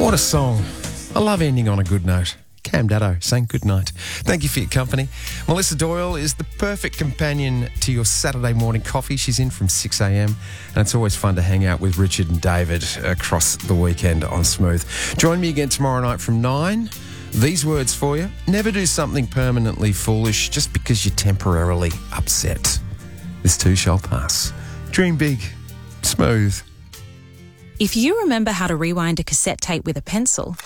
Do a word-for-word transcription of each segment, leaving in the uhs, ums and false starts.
What a song. I love ending on a good note. Cam Daddo saying good night. Thank you for your company. Melissa Doyle is the perfect companion to your Saturday morning coffee. She's in from six a.m. and it's always fun to hang out with Richard and David across the weekend on Smooth. Join me again tomorrow night from nine. These words for you. Never do something permanently foolish just because you're temporarily upset. This too shall pass. Dream big. Smooth. If you remember how to rewind a cassette tape with a pencil,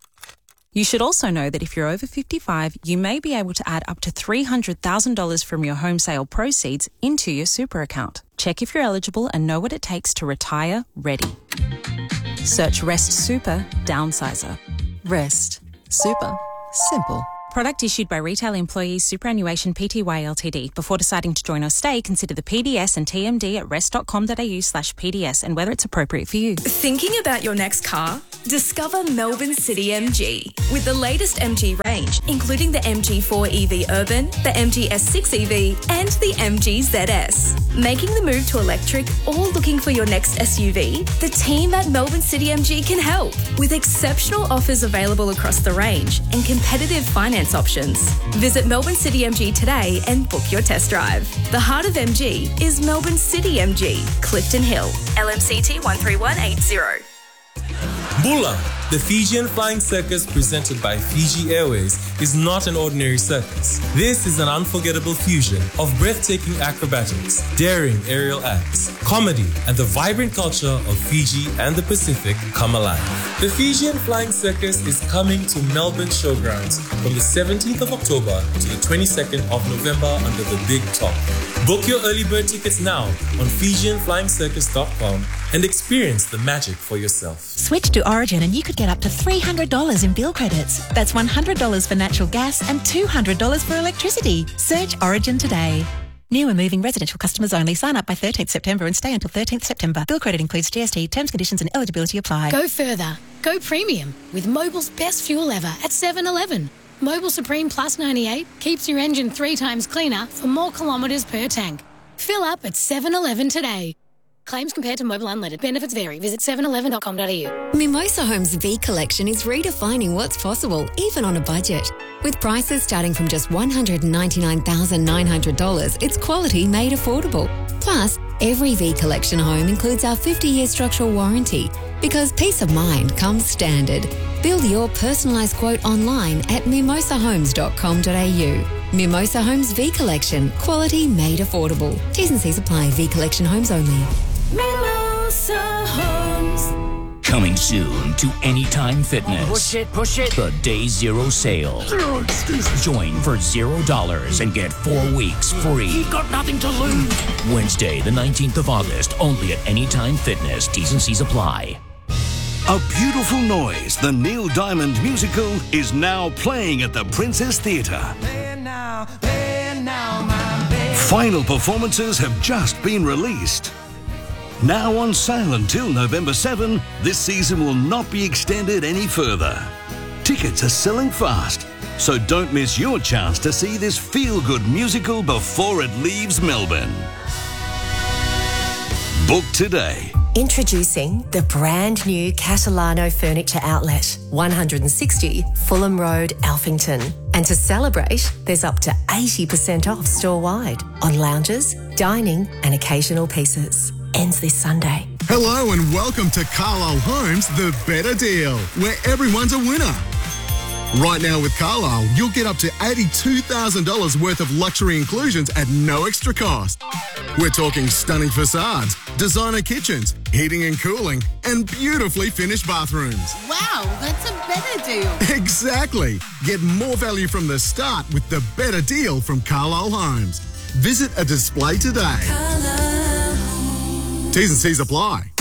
you should also know that if you're over fifty-five, you may be able to add up to three hundred thousand dollars from your home sale proceeds into your super account. Check if you're eligible and know what it takes to retire ready. Search Rest Super Downsizer. Rest Super Simple. Product issued by Retail Employees Superannuation Pty Ltd. Before deciding to join or stay, consider the P D S and T M D at rest.com.au slash PDS and whether it's appropriate for you. Thinking about your next car? Discover Melbourne City M G. With the latest M G range, including the M G four E V Urban, the M G S six E V and the M G Z S. Making the move to electric or looking for your next S U V? The team at Melbourne City M G can help. With exceptional offers available across the range and competitive finance options. Visit Melbourne City M G today and book your test drive. The heart of M G is Melbourne City M G, Clifton Hill, L M C T one three one eight zero. Bula, the Fijian Flying Circus presented by Fiji Airways, is not an ordinary circus. This is an unforgettable fusion of breathtaking acrobatics, daring aerial acts, comedy, and the vibrant culture of Fiji and the Pacific come alive. The Fijian Flying Circus is coming to Melbourne Showgrounds from the seventeenth of October to the twenty-second of November under the Big Top. Book your early bird tickets now on Fijian Flying Circus dot com and experience the magic for yourself. Switch to Origin and you could get up to three hundred dollars in bill credits. That's one hundred dollars for natural gas and two hundred dollars for electricity. Search Origin today. New and moving residential customers only. Sign up by thirteenth September and stay until thirteenth September. Bill credit includes G S T. Terms, conditions and eligibility apply. Go further. Go premium with Mobil's best fuel ever at seven eleven. Mobil Supreme Plus ninety-eight keeps your engine three times cleaner for more kilometres per tank. Fill up at seven eleven today. Claims compared to Mobil Unleaded. Benefits vary. Visit seven eleven dot com dot a u. Mimosa Homes V Collection is redefining what's possible, even on a budget. With prices starting from just one hundred ninety-nine thousand nine hundred dollars, it's quality made affordable. Plus, every V Collection home includes our fifty-year structural warranty, because peace of mind comes standard. Build your personalised quote online at mimosa homes dot com dot a u. Mimosa Homes V Collection. Quality made affordable. T's and C's apply. V Collection homes only. Mimosa Homes. Coming soon to Anytime Fitness. Push it, push it. The Day Zero Sale. Zero excuses. Join for zero dollars and get four weeks free. You've got nothing to lose. Wednesday, the nineteenth of August, only at Anytime Fitness. T's and C's apply. A Beautiful Noise, the Neil Diamond musical, is now playing at the Princess Theatre. Final performances have just been released. Now on sale until November seventh, this season will not be extended any further. Tickets are selling fast, so don't miss your chance to see this feel-good musical before it leaves Melbourne. Book today. Introducing the brand new Catalano Furniture Outlet, one hundred sixty Fulham Road, Alphington. And to celebrate, there's up to eighty percent off store-wide on lounges, dining and occasional pieces. Ends this Sunday. Hello and welcome to Carlisle Homes, the better deal, where everyone's a winner. Right now with Carlisle, you'll get up to eighty-two thousand dollars worth of luxury inclusions at no extra cost. We're talking stunning facades, designer kitchens, heating and cooling, and beautifully finished bathrooms. Wow, that's a better deal. Exactly. Get more value from the start with the better deal from Carlisle Homes. Visit a display today. T's and C's apply.